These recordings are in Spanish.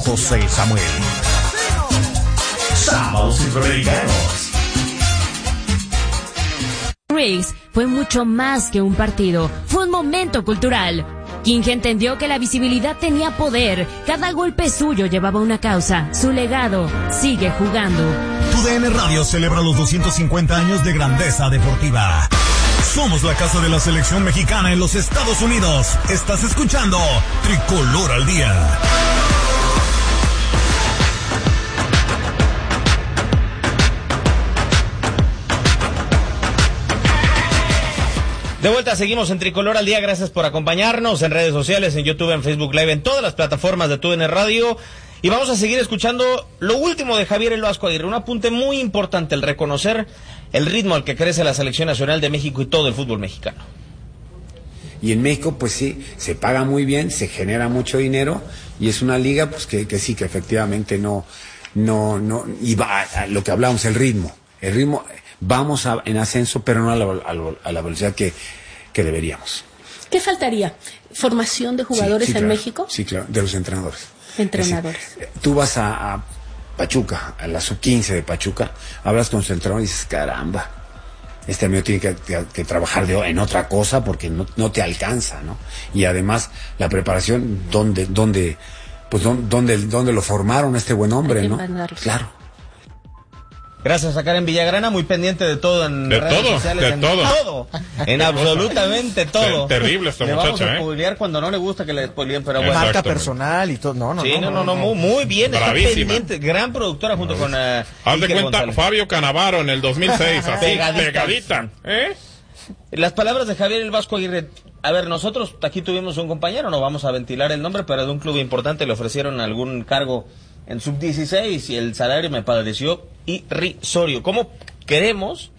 José Samuel. Sábados Centroamericanos. Riggs fue mucho más que un partido, fue un momento cultural. King entendió que la visibilidad tenía poder, cada golpe suyo llevaba una causa, su legado sigue jugando. TUDN Radio celebra los 250 años de grandeza deportiva. Somos la casa de la selección mexicana en los Estados Unidos. Estás escuchando Tricolor al Día. De vuelta, seguimos en Tricolor al Día. Gracias por acompañarnos en redes sociales, en YouTube, en Facebook Live, en todas las plataformas de TUDN Radio. Y vamos a seguir escuchando lo último de Javier El Vasco Aguirre. Un apunte muy importante, el reconocer el ritmo al que crece la Selección Nacional de México y todo el fútbol mexicano. Y en México, pues sí, se paga muy bien, se genera mucho dinero, y es una liga, pues que sí, que efectivamente no, y va a lo que hablábamos, el ritmo, vamos en ascenso, pero no a la velocidad que deberíamos. ¿Qué faltaría? ¿Formación de jugadores sí, en claro, México? Sí, claro, de los entrenadores. Entrenadores. Es decir, tú vas a Pachuca, a la sub-15 de Pachuca, hablas con su entrenador y dices, caramba, este amigo tiene que trabajar en otra cosa porque no te alcanza, ¿no? Y además, la preparación, ¿dónde lo formaron este buen hombre, no? Claro. Gracias a Karen Villagrana, muy pendiente de todo en redes sociales. En absolutamente todo. Terrible esta muchacha, vamos a spoilear cuando no le gusta que le spoileen, pero bueno. Marca personal y todo. Muy bien, está bravísima. pendiente. Gran productora junto con haz de cuenta, González. Fabio Canavaro en el 2006, así, pegadita. Las palabras de Javier El Vasco Aguirre. A ver, nosotros aquí tuvimos un compañero, no vamos a ventilar el nombre, pero de un club importante le ofrecieron algún cargo en sub-16 y el salario me pareció irrisorio. ¿Cómo queremos,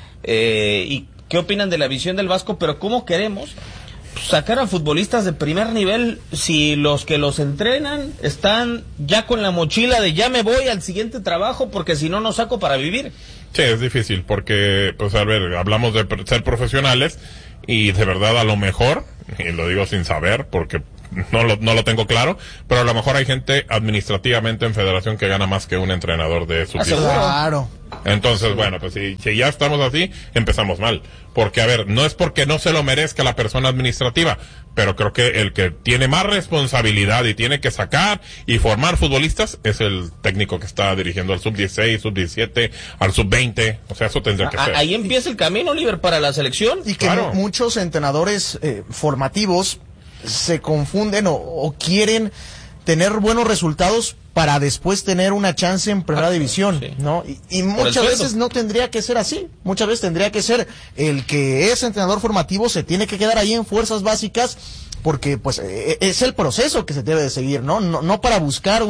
y qué opinan de la visión del Vasco, pero cómo queremos sacar a futbolistas de primer nivel si los que los entrenan están ya con la mochila de ya me voy al siguiente trabajo porque si no, no saco para vivir? Sí, es difícil porque, pues a ver, hablamos de ser profesionales y de verdad a lo mejor, y lo digo sin saber porque no lo tengo claro, pero a lo mejor hay gente administrativamente en federación que gana más que un entrenador de su equipo. Claro. Entonces, bueno, pues si ya estamos así, empezamos mal. Porque, a ver, no es porque no se lo merezca la persona administrativa, pero creo que el que tiene más responsabilidad y tiene que sacar y formar futbolistas es el técnico que está dirigiendo al sub-16, sub-17, al sub-20. O sea, eso tendría que ser. Ahí empieza el camino, Oliver, para la selección. Y que muchos entrenadores formativos se confunden o quieren tener buenos resultados para después tener una chance en primera división, sí, ¿no? Y muchas veces no tendría que ser así. Muchas veces tendría que ser el que es entrenador formativo se tiene que quedar ahí en fuerzas básicas porque pues es el proceso que se debe de seguir, ¿no? No para buscar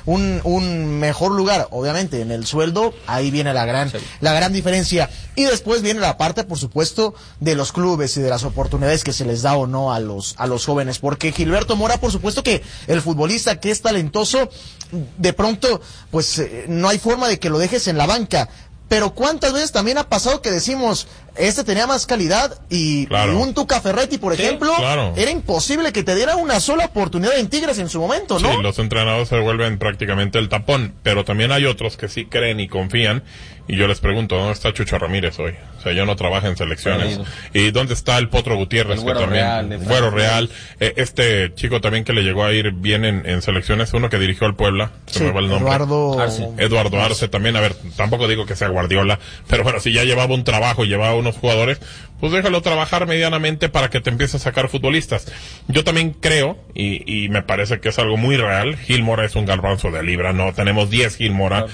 un mejor lugar. Obviamente en el sueldo ahí viene la gran diferencia. Y después viene la parte, por supuesto, de los clubes y de las oportunidades que se les da o no a los jóvenes. Porque Gilberto Mora, por supuesto que el futbolista que es talentoso, de pronto, pues no hay forma de que lo dejes en la banca. Pero ¿cuántas veces también ha pasado que decimos, este tenía más calidad y un Tuca Ferretti, por ejemplo, era imposible que te diera una sola oportunidad en Tigres en su momento, ¿no? Sí, los entrenadores se vuelven prácticamente el tapón, pero también hay otros que sí creen y confían, y yo les pregunto, ¿dónde está Chucho Ramírez hoy? O sea, ya no trabaja en selecciones. ¿Y dónde está el Potro Gutiérrez? El Güero Real. Este chico también que le llegó a ir bien en selecciones, uno que dirigió al Puebla, se me va el nombre. Eduardo Arce también, a ver, tampoco digo que sea Guardiola, pero bueno, si ya llevaba un trabajo y llevaba unos jugadores, pues déjalo trabajar medianamente para que te empiece a sacar futbolistas. Yo también creo, y me parece que es algo muy real, Gil Mora es un garbanzo de libra, no tenemos 10 Gil Mora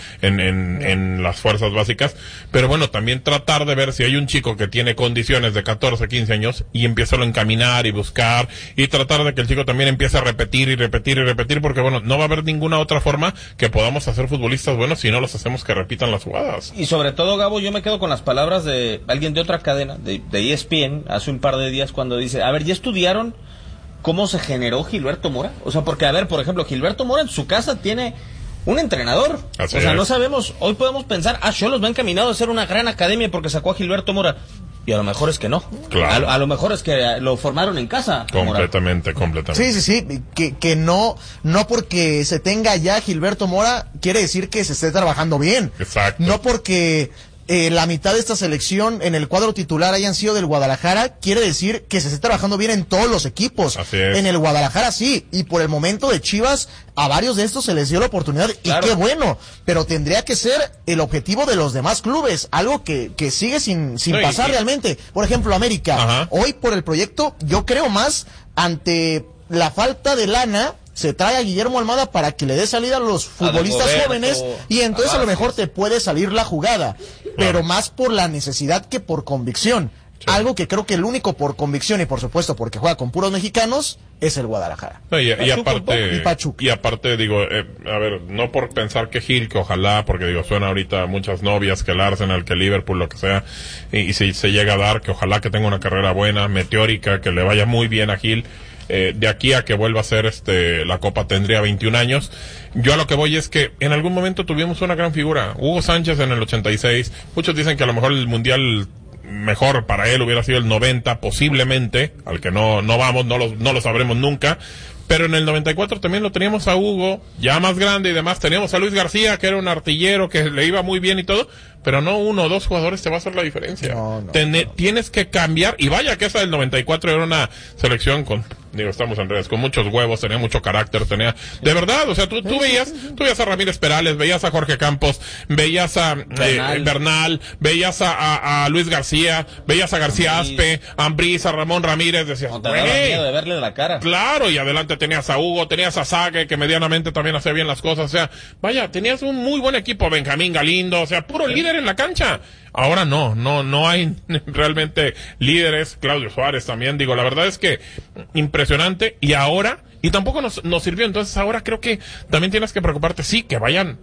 en las fuerzas básicas, pero bueno, también tratar de ver si hay un chico que tiene condiciones de 14, 15 años y empiezalo a encaminar y buscar y tratar de que el chico también empiece a repetir y repetir y repetir, porque bueno, no va a haber ninguna otra forma que podamos hacer futbolistas buenos si no los hacemos que repitan las jugadas. Y sobre todo, Gabo, yo me quedo con las palabras de alguien de otra cadena, de ESPN, hace un par de días, cuando dice, a ver, ¿ya estudiaron cómo se generó Gilberto Mora? O sea, porque, a ver, por ejemplo, Gilberto Mora en su casa tiene un entrenador. No sabemos, hoy podemos pensar, Xolos va encaminado a ser una gran academia porque sacó a Gilberto Mora. Y a lo mejor es que no. Claro. A lo mejor es que lo formaron en casa. Completamente. Sí. Que no porque se tenga ya Gilberto Mora quiere decir que se esté trabajando bien. Exacto. No porque la mitad de esta selección en el cuadro titular hayan sido del Guadalajara, quiere decir que se esté trabajando bien en todos los equipos. Así es. En el Guadalajara sí, y por el momento de Chivas, a varios de estos se les dio la oportunidad, claro. Y qué bueno, pero tendría que ser el objetivo de los demás clubes, algo que sigue sin pasar realmente. Por ejemplo, América, hoy por el proyecto, yo creo más ante la falta de lana, se trae a Guillermo Almada para que le dé salida a los futbolistas jóvenes y entonces a lo mejor te puede salir la jugada, pero más por la necesidad que por convicción. Sí. Algo que creo que el único por convicción y por supuesto porque juega con puros mexicanos es el Guadalajara. No, y aparte digo, a ver, no por pensar que Gil, que ojalá, porque digo, suena ahorita muchas novias, que el Arsenal, que el Liverpool, lo que sea, y si se llega a dar, que ojalá que tenga una carrera buena, meteórica, que le vaya muy bien a Gil. De aquí a que vuelva a ser la Copa tendría 21 años. Yo a lo que voy es que en algún momento tuvimos una gran figura. Hugo Sánchez en el 86. Muchos dicen que a lo mejor el Mundial mejor para él hubiera sido el 90, posiblemente, al que no vamos, no lo sabremos nunca. Pero en el 94 también lo teníamos a Hugo, ya más grande y demás. Teníamos a Luis García, que era un artillero, que le iba muy bien y todo. Pero no uno o dos jugadores te va a hacer la diferencia. Tienes que cambiar. Y vaya que esa del 94 era una selección estamos en redes, con muchos huevos, tenía mucho carácter, de verdad, o sea, tú veías a Ramírez Perales, veías a Jorge Campos, veías a Bernal, veías a Luis García, veías a García Aspe, a Ambriz, a Ramón Ramírez, decías, no te daba miedo de verle la cara. Claro, y adelante tenías a Hugo, tenías a Sague, que medianamente también hacía bien las cosas, o sea, vaya, tenías un muy buen equipo, Benjamín Galindo, o sea, puro líder en la cancha. Ahora no hay realmente líderes. Claudio Suárez también, digo, la verdad es que impresionante, y tampoco nos sirvió. Entonces ahora creo que también tienes que preocuparte, sí, que vayan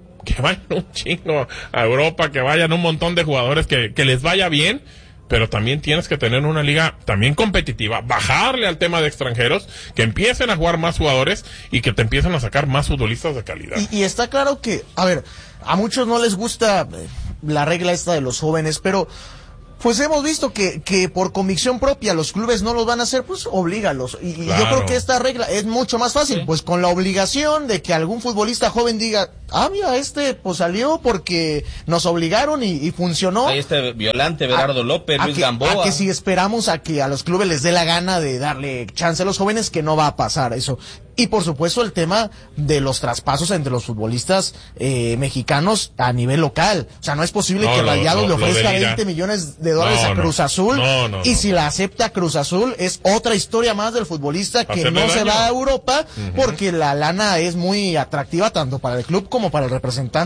un chingo a Europa, que vayan un montón de jugadores, que les vaya bien, pero también tienes que tener una liga también competitiva, bajarle al tema de extranjeros, que empiecen a jugar más jugadores y que te empiecen a sacar más futbolistas de calidad. Y está claro que, a ver, a muchos no les gusta la regla esta de los jóvenes, pero pues hemos visto que por convicción propia los clubes no los van a hacer, pues oblígalos. Y claro, yo creo que esta regla es mucho más fácil, pues con la obligación de que algún futbolista joven diga, mira, pues salió porque nos obligaron y funcionó. Ahí Violante, Berardo López, Luis Gamboa. A que si esperamos a que a los clubes les dé la gana de darle chance a los jóvenes, que no va a pasar eso. Y por supuesto el tema de los traspasos entre los futbolistas mexicanos a nivel local. O sea, no es posible que Rayados le ofrezca 20 millones de dólares a Cruz Azul. Y si la acepta Cruz Azul, es otra historia más del futbolista que no se va a Europa, porque la lana es muy atractiva tanto para el club como para el representante.